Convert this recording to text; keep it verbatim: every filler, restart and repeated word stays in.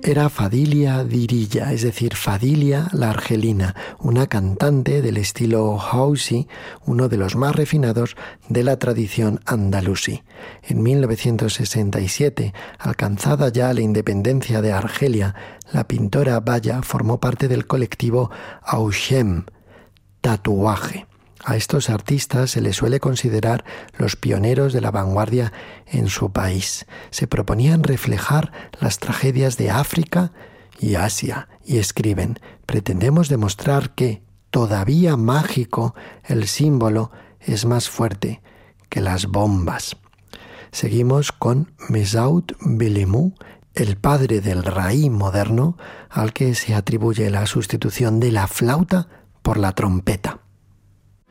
era Fadilia Dirilla, es decir, Fadilia la argelina, una cantante del estilo housey, uno de los más refinados de la tradición andalusí. En mil novecientos sesenta y siete, alcanzada ya la independencia de Argelia, la pintora Baya formó parte del colectivo Auchem, tatuaje. A estos artistas se les suele considerar los pioneros de la vanguardia en su país. Se proponían reflejar las tragedias de África y Asia y escriben: pretendemos demostrar que, todavía mágico, el símbolo es más fuerte que las bombas. Seguimos con Mesdaoud Bellemou, el padre del raï moderno, al que se atribuye la sustitución de la flauta por la trompeta.